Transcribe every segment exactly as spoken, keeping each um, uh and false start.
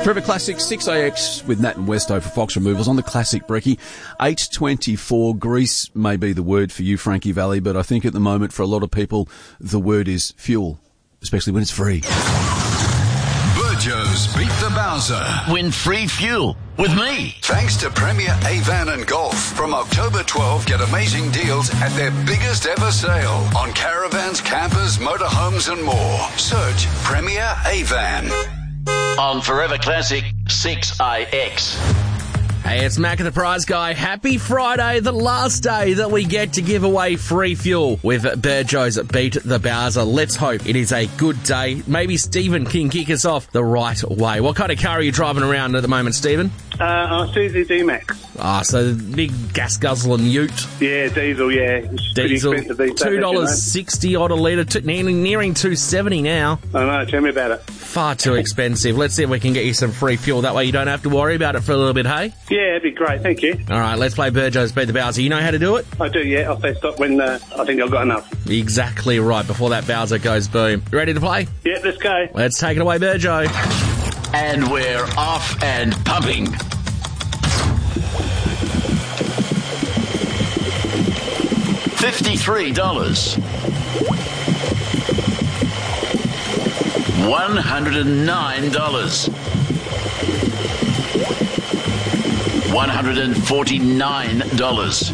Forever Classic, six A X with Nat and Westo for Fox Removals on the Classic Brekkie. eight twenty-four, grease may be the word for you, Frankie Valley, but I think at the moment for a lot of people, the word is fuel, especially when it's free. Burjo's Beat the Bowser. Win free fuel with me. Thanks to Premier Avan and Golf. From October twelfth, get amazing deals at their biggest ever sale on caravans, campers, motorhomes and more. Search Premier Avan. On Forever Classic, six A X. Hey, it's Mac the Prize Guy. Happy Friday, the last day that we get to give away free fuel with Burjo's Beat the Bowser. Let's hope it is a good day. Maybe Stephen can kick us off the right way. What kind of car are you driving around at the moment, Stephen? Uh, Isuzu D-Max. Ah, so big gas guzzling ute. Yeah, diesel, yeah. It's Diesel, two dollars sixty odd a litre, t- nearing, nearing two dollars seventy now. I know, tell me about it. Far too expensive. Let's see if we can get you some free fuel. That way you don't have to worry about it for a little bit, hey? Yeah, that'd be great, thank you. All right, let's play Burjo's Beat the Bowser. You know how to do it? I do, yeah. I'll say stop when uh, I think I've got enough. Exactly right, before that Bowser goes boom. You ready to play? Yeah, let's go. Let's take it away, Burjo. And we're off and pumping. fifty-three dollars. one hundred nine dollars. one hundred forty-nine dollars.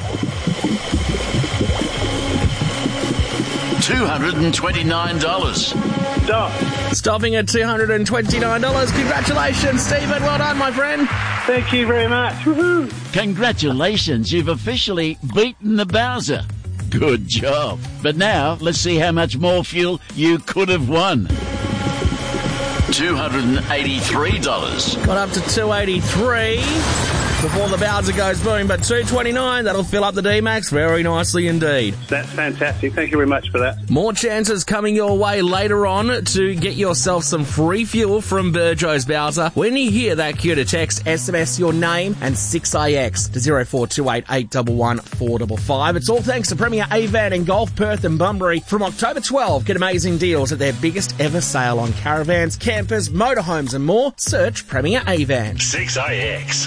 two hundred twenty-nine dollars. Stop. Stopping at two hundred twenty-nine dollars. Congratulations, Stephen. Well done, my friend. Thank you very much. Woohoo. Congratulations, you've officially beaten the Bowser. Good job. But now, let's see how much more fuel you could have won. two hundred eighty-three dollars. Got up to two hundred eighty-three dollars before the Bowser goes boom, but two hundred twenty-nine dollars, that'll fill up the D-Max very nicely indeed. That's fantastic. Thank you very much for that. More chances coming your way later on to get yourself some free fuel from Burjo's Bowser. When you hear that, cue to text, S M S your name and six A X to zero four two eight eight one one four five five. It's all thanks to Premier Avan and Golf, Perth and Bunbury. From October twelfth, get amazing deals at their biggest ever sale on caravans, campers, motorhomes and more. Search Premier Avan. six A X.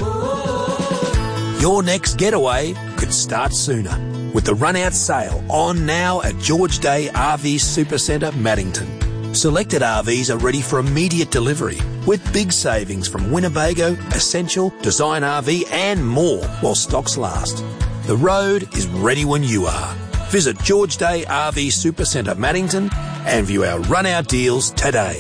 Your next getaway could start sooner with the run-out sale on now at George Day R V Supercentre, Maddington. Selected R Vs are ready for immediate delivery with big savings from Winnebago, Essential, Design R V and more while stocks last. The road is ready when you are. Visit George Day R V Supercentre, Maddington and view our run-out deals today.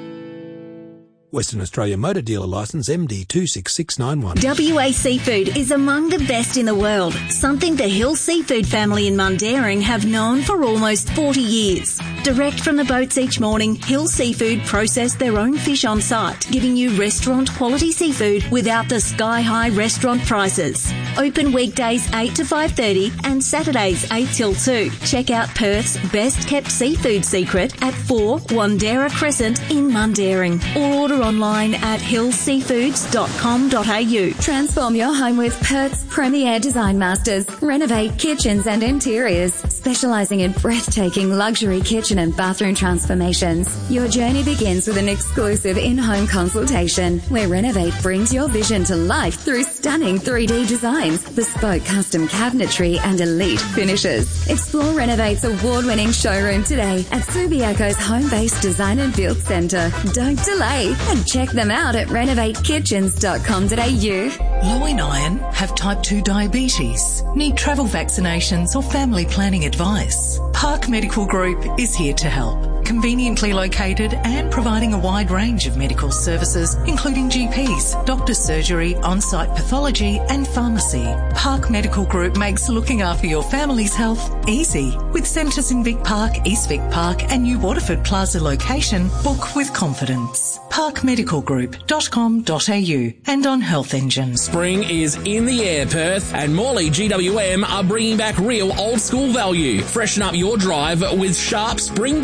Western Australia Motor Dealer Licence M D two six six nine one. W A Seafood is among the best in the world, something the Hill Seafood family in Mundaring have known for almost forty years. Direct from the boats each morning, Hill Seafood process their own fish on site, giving you restaurant quality seafood without the sky-high restaurant prices. Open weekdays eight to five thirty and Saturdays eight till two. Check out Perth's best-kept seafood secret at four Wandera Crescent in Mundaring, or order online at hill seafoods dot com dot a u. Transform your home with Perth's premier design masters. Renovate kitchens and interiors, specialising in breathtaking luxury kitchen and bathroom transformations. Your journey begins with an exclusive in-home consultation where Renovate brings your vision to life through stunning three D designs, bespoke custom cabinetry and elite finishes. Explore Renovate's award-winning showroom today at Subiaco's home-based design and build centre. Don't delay and check them out at renovate kitchens dot com dot a u. Low in iron, have type two diabetes, need travel vaccinations or family planning advice. Park Medical Group is here to help. Conveniently located and providing a wide range of medical services, including G Ps, doctor's surgery, on-site pathology and pharmacy. Park Medical Group makes looking after your family's health easy. With centres in Vic Park, East Vic Park and New Waterford Plaza location, book with confidence. park medical group dot com dot a u and on Health Engine. Spring is in the air, Perth, and Morley G W M are bringing back real old school value. Freshen up your drive with sharp spring deals across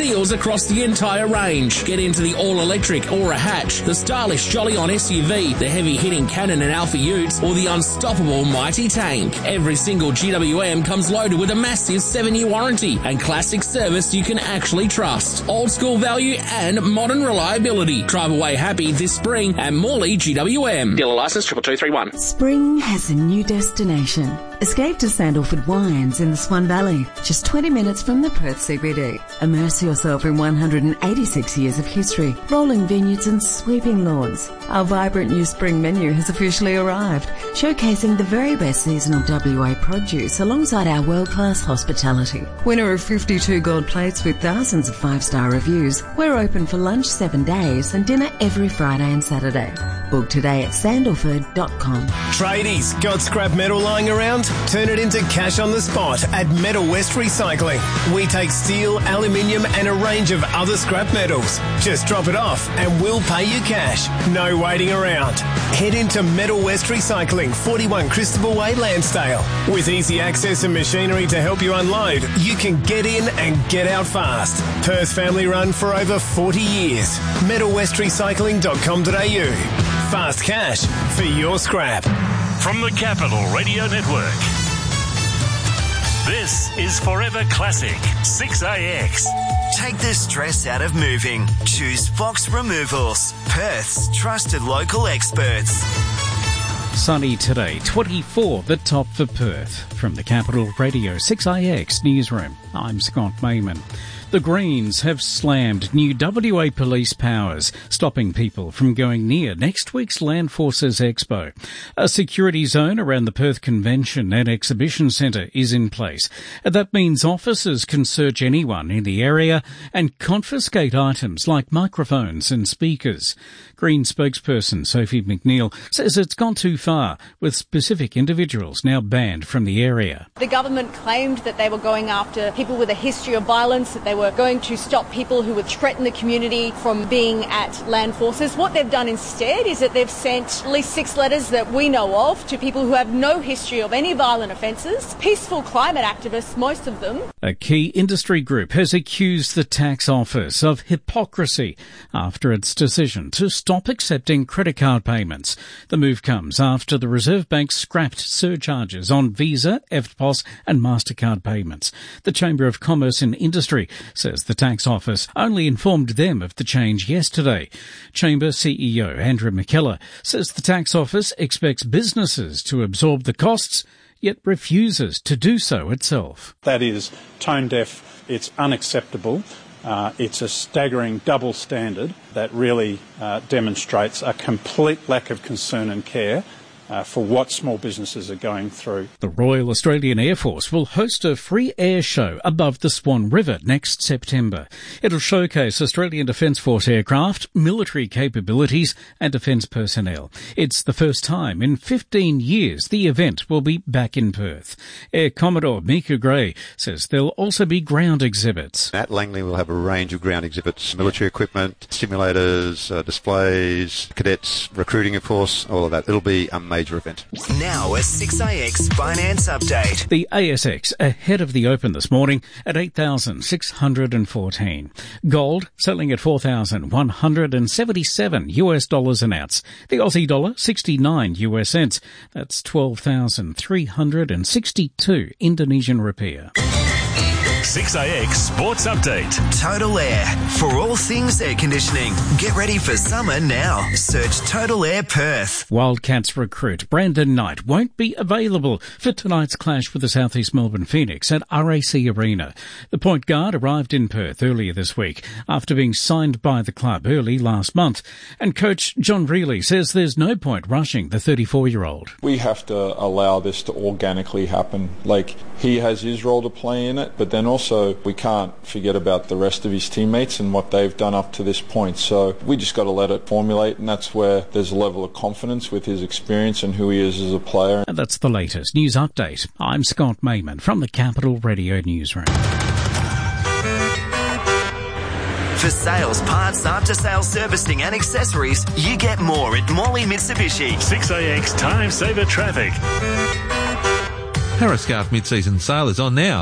across the entire range. Get into the all-electric Aura Hatch, the stylish Jolly-On S U V, the heavy-hitting Cannon and Alpha Utes, or the unstoppable Mighty Tank. Every single G W M comes loaded with a massive seven-year warranty and classic service you can actually trust. Old school value and modern reliability. Drive away happy this spring at Morley G W M. Dealer license triple two three one. Spring has a new destination. Escape to Sandalford Wines in the Swan Valley, just twenty minutes from the Perth C B D. Immerse yourself in one hundred eighty-six years of history, rolling vineyards and sweeping lawns. Our vibrant new spring menu has officially arrived, showcasing the very best seasonal W A produce alongside our world-class hospitality. Winner of fifty-two gold plates with thousands of five-star reviews, we're open for lunch seven days and dinner every Friday and Saturday. Book today at sandalford dot com. Tradies, got scrap metal lying around? Turn it into cash on the spot at Metal West Recycling. We take steel, aluminium and a range of other scrap metals. Just drop it off and we'll pay you cash. No waiting around. Head into Metal West Recycling, forty-one Christopher Way, Lansdale. With easy access and machinery to help you unload, you can get in and get out fast. Perth family run for over forty years. metal west recycling dot com dot a u. Fast cash for your scrap. From the Capital Radio Network, this is Forever Classic six A X. Take the stress out of moving. Choose Fox Removals, Perth's trusted local experts. Sunny today, twenty-four, the top for Perth. From the Capital Radio six A X newsroom, I'm Scott Mayman. The Greens have slammed new W A police powers, stopping people from going near next week's Land Forces Expo. A security zone around the Perth Convention and Exhibition Centre is in place. That means officers can search anyone in the area and confiscate items like microphones and speakers. Green spokesperson Sophie McNeil says it's gone too far, with specific individuals now banned from the area. The government claimed that they were going after people with a history of violence, that they were going to stop people who would threaten the community from being at Land Forces. What they've done instead is that they've sent at least six letters that we know of to people who have no history of any violent offences, peaceful climate activists, most of them. A key industry group has accused the tax office of hypocrisy after its decision to stop accepting credit card payments. The move comes after the Reserve Bank scrapped surcharges on Visa, E F T P O S and MasterCard payments. The Chamber of Commerce and Industry says the tax office only informed them of the change yesterday. Chamber C E O Andrew McKellar says the tax office expects businesses to absorb the costs, yet refuses to do so itself. That is tone deaf, it's unacceptable. Uh, it's a staggering double standard that really uh, demonstrates a complete lack of concern and care Uh, for what small businesses are going through. The Royal Australian Air Force will host a free air show above the Swan River next September. It'll showcase Australian Defence Force aircraft, military capabilities and defence personnel. It's the first time in fifteen years the event will be back in Perth. Air Commodore Mika Gray says there'll also be ground exhibits. At Langley we'll have a range of ground exhibits, military equipment, simulators, uh, displays, cadets, recruiting of course, all of that. It'll be amazing. Major event. Now a six A X finance update. The A S X ahead of the open this morning at eight thousand six hundred fourteen. Gold selling at four thousand one hundred seventy-seven U S dollars an ounce. The Aussie dollar sixty-nine U S cents. That's twelve thousand three hundred sixty-two Indonesian rupiah. six A X Sports Update. Total Air. For all things air conditioning. Get ready for summer now. Search Total Air Perth. Wildcats recruit Brandon Knight won't be available for tonight's clash with the South East Melbourne Phoenix at R A C Arena. The point guard arrived in Perth earlier this week after being signed by the club early last month. And coach John Reilly says there's no point rushing the thirty-four-year-old. We have to allow this to organically happen. Like, he has his role to play in it, but then also we can't forget about the rest of his teammates and what they've done up to this point. So we just got to let it formulate, and that's where there's a level of confidence with his experience and who he is as a player. And that's the latest news update. I'm Scott Mayman from the Capital Radio Newsroom. For sales, parts, after-sales servicing and accessories, you get more at Morley Mitsubishi. six A X Time Saver Traffic. Harris Scarf mid-season sale is on now.